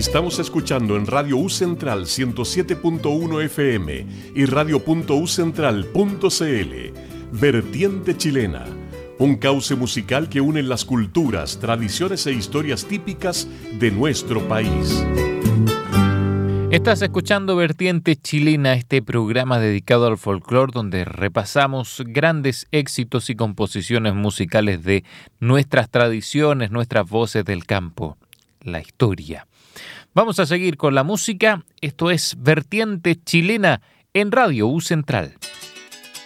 Estamos escuchando en Radio U Central 107.1 FM y radio.ucentral.cl. Vertiente Chilena, un cauce musical que une las culturas, tradiciones e historias típicas de nuestro país. Estás escuchando Vertiente Chilena, este programa dedicado al folclore donde repasamos grandes éxitos y composiciones musicales de nuestras tradiciones, nuestras voces del campo, la historia. Vamos a seguir con la música. Esto es Vertiente Chilena en Radio U Central.